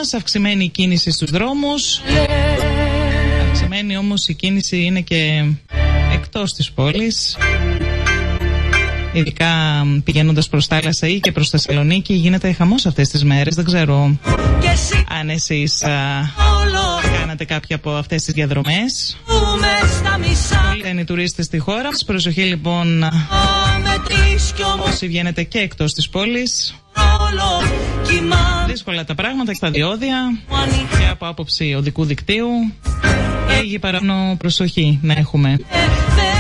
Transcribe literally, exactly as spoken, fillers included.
Αυξημένη η κίνηση στους δρόμους. Αυξημένη όμως η κίνηση είναι και εκτός της πόλης. Ειδικά πηγαίνοντας προς θάλασσα ή και προς Θεσσαλονίκη γίνεται χαμός αυτές τις μέρες. Δεν ξέρω αν εσείς α, κάνατε κάποια από αυτές τις διαδρομές. Πολλοί είναι οι τουρίστες στη χώρα. Προσοχή λοιπόν όσοι βγαίνετε και εκτός της πόλης. Δύσκολα τα πράγματα στα διόδια και από άποψη οδικού δικτύου. Λίγη παραπάνω προσοχή να έχουμε.